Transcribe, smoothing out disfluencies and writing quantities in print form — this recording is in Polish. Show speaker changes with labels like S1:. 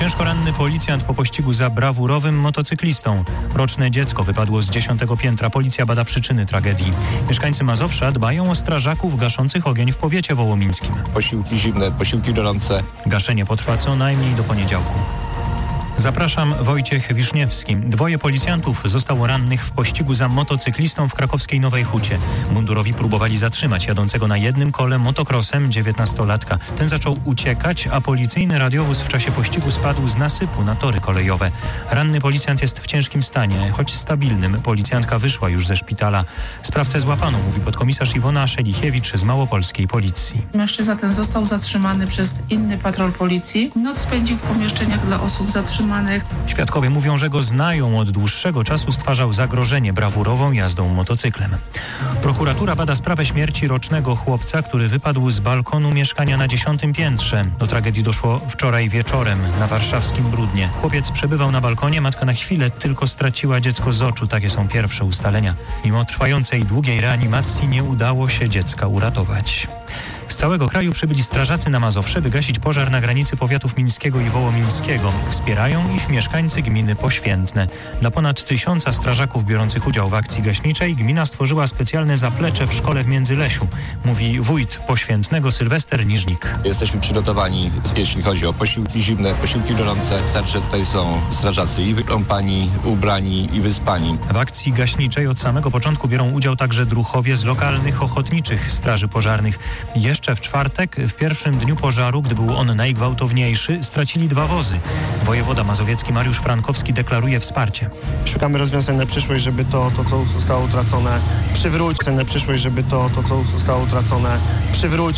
S1: Ciężko ranny policjant po pościgu za brawurowym motocyklistą. Roczne dziecko wypadło z 10. piętra. Policja bada przyczyny tragedii. Mieszkańcy Mazowsza dbają o strażaków gaszących ogień w powiecie wołomińskim.
S2: Posiłki zimne, posiłki gorące.
S1: Gaszenie potrwa co najmniej do poniedziałku. Zapraszam, Wojciech Wiszniewski. 2 policjantów zostało rannych w pościgu za motocyklistą w krakowskiej Nowej Hucie. Mundurowi próbowali zatrzymać jadącego na jednym kole motokrosem 19-latka. Ten zaczął uciekać, a policyjny radiowóz w czasie pościgu spadł z nasypu na tory kolejowe. Ranny policjant jest w ciężkim stanie, choć stabilnym. Policjantka wyszła już ze szpitala. Sprawcę złapano, mówi podkomisarz Iwona Szelichiewicz z małopolskiej policji.
S3: Mężczyzna ten został zatrzymany przez inny patrol policji. Noc spędził w pomieszczeniach dla osób zatrzymanych.
S1: Świadkowie mówią, że go znają. Od dłuższego czasu stwarzał zagrożenie brawurową jazdą motocyklem. Prokuratura bada sprawę śmierci rocznego chłopca, który wypadł z balkonu mieszkania na 10. piętrze. Do tragedii doszło wczoraj wieczorem na warszawskim Brudnie. Chłopiec przebywał na balkonie, matka na chwilę tylko straciła dziecko z oczu. Takie są pierwsze ustalenia. Mimo trwającej długiej reanimacji nie udało się dziecka uratować. Z całego kraju przybyli strażacy na Mazowsze, by gasić pożar na granicy powiatów mińskiego i wołomińskiego. Wspierają ich mieszkańcy gminy Poświętne. Dla ponad 1000 strażaków biorących udział w akcji gaśniczej gmina stworzyła specjalne zaplecze w szkole w Międzyleśu, mówi wójt Poświętnego Sylwester Niżnik.
S2: Jesteśmy przygotowani, jeśli chodzi o posiłki zimne, posiłki gorące. Także tutaj są strażacy i wykąpani, ubrani i wyspani.
S1: W akcji gaśniczej od samego początku biorą udział także druhowie z lokalnych ochotniczych straży pożarnych. Jeszcze w czwartek, w pierwszym dniu pożaru, gdy był on najgwałtowniejszy, stracili 2 wozy. Wojewoda mazowiecki Mariusz Frankowski deklaruje wsparcie.
S4: Szukamy rozwiązań na przyszłość, żeby to co zostało utracone, przywrócić. Na przyszłość, żeby to co zostało utracone, przywrócić.